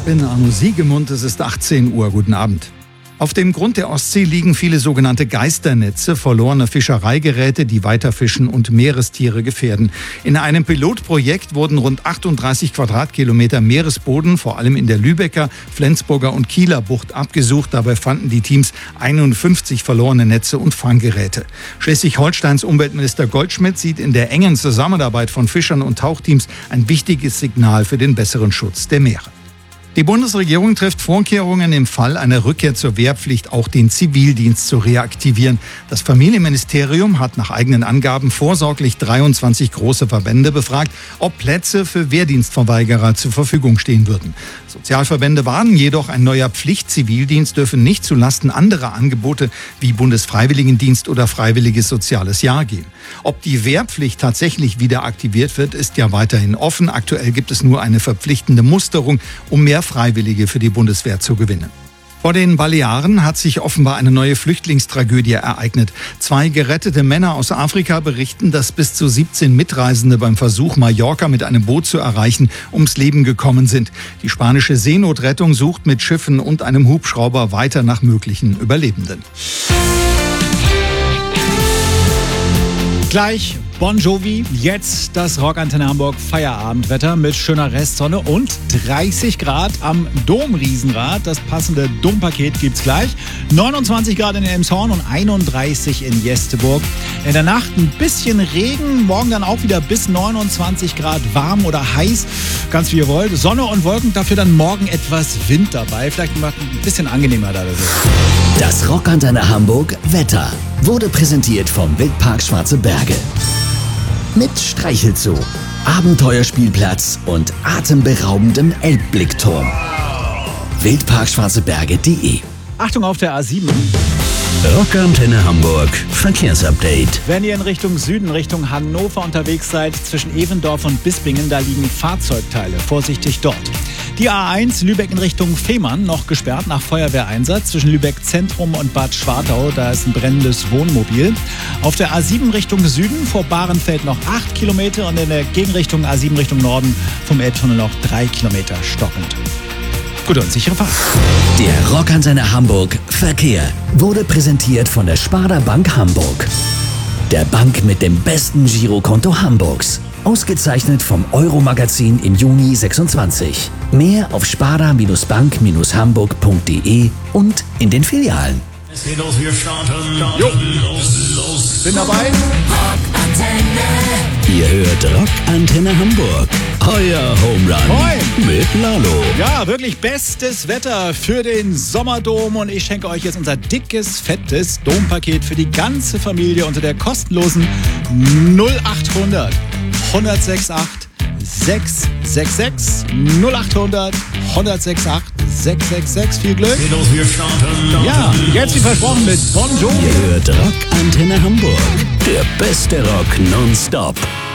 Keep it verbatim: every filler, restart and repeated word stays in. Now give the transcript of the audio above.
bin Arno Siegemund, es ist achtzehn Uhr. Guten Abend. Auf dem Grund der Ostsee liegen viele sogenannte Geisternetze, verlorene Fischereigeräte, die weiterfischen und Meerestiere gefährden. In einem Pilotprojekt wurden rund achtunddreißig Quadratkilometer Meeresboden, vor allem in der Lübecker, Flensburger und Kieler Bucht, abgesucht. Dabei fanden die Teams einundfünfzig verlorene Netze und Fanggeräte. Schleswig-Holsteins Umweltminister Goldschmidt sieht in der engen Zusammenarbeit von Fischern und Tauchteams ein wichtiges Signal für den besseren Schutz der Meere. Die Bundesregierung trifft Vorkehrungen, im Fall einer Rückkehr zur Wehrpflicht auch den Zivildienst zu reaktivieren. Das Familienministerium hat nach eigenen Angaben vorsorglich dreiundzwanzig große Verbände befragt, ob Plätze für Wehrdienstverweigerer zur Verfügung stehen würden. Sozialverbände warnen jedoch, ein neuer Pflichtzivildienst dürfe nicht zulasten anderer Angebote wie Bundesfreiwilligendienst oder Freiwilliges Soziales Jahr gehen. Ob die Wehrpflicht tatsächlich wieder aktiviert wird, ist ja weiterhin offen. Aktuell gibt es nur eine verpflichtende Musterung, um mehr Freiwillige für die Bundeswehr zu gewinnen. Vor den Balearen hat sich offenbar eine neue Flüchtlingstragödie ereignet. Zwei gerettete Männer aus Afrika berichten, dass bis zu siebzehn Mitreisende beim Versuch, Mallorca mit einem Boot zu erreichen, ums Leben gekommen sind. Die spanische Seenotrettung sucht mit Schiffen und einem Hubschrauber weiter nach möglichen Überlebenden. Gleich Bon Jovi, jetzt das Rockantenne Hamburg Feierabendwetter mit schöner Restsonne und dreißig Grad am Domriesenrad. Das passende Dompaket gibt's gleich. neunundzwanzig Grad in Elmshorn und einunddreißig in Jesteburg. In der Nacht ein bisschen Regen, morgen dann auch wieder bis neunundzwanzig Grad warm oder heiß, ganz wie ihr wollt. Sonne und Wolken, dafür dann morgen etwas Wind dabei. Vielleicht ein bisschen angenehmer da. Das Rockantenne Hamburg Wetter wurde präsentiert vom Wildpark Schwarze Berge. Mit Streichelzoo, Abenteuerspielplatz und atemberaubendem Elbblickturm. Wildpark Schwarze Berge punkt de. Achtung auf der A sieben. Rockantenne Hamburg Verkehrsupdate. Wenn ihr in Richtung Süden, Richtung Hannover unterwegs seid, zwischen Evendorf und Bispingen, da liegen Fahrzeugteile. Vorsichtig dort. Die A eins Lübeck in Richtung Fehmarn noch gesperrt nach Feuerwehreinsatz. Zwischen Lübeck Zentrum und Bad Schwartau, da ist ein brennendes Wohnmobil. Auf der A sieben Richtung Süden vor Bahrenfeld noch acht Kilometer und in der Gegenrichtung A sieben Richtung Norden vom Elbtunnel noch drei Kilometer stockend. Gute und sichere Fahrt. Der Rockantenne Hamburg Verkehr wurde präsentiert von der Sparda Bank Hamburg. Der Bank mit dem besten Girokonto Hamburgs. Ausgezeichnet vom Euro-Magazin im Juni sechsundzwanzig. Mehr auf sparda Bank Hamburg punkt de und in den Filialen. Es geht los, wir starten. Jo. Los, los. Bin dabei. Ihr hört Rockantenne Hamburg. Euer Home Run Moin. mit Lalo. Ja, wirklich bestes Wetter für den Sommerdom und ich schenke euch jetzt unser dickes, fettes Dompaket für die ganze Familie unter der kostenlosen null achthundert hundertsechsundachtzig sechshundertsechsundsechzig null achthundert hundertsechsundachtzig sechshundertsechsundachtzig. Viel Glück. Geht los, wir starten. Ja, jetzt wie versprochen mit Bon Jovi. Ihr hört Rockantenne Hamburg. Der beste Rock nonstop.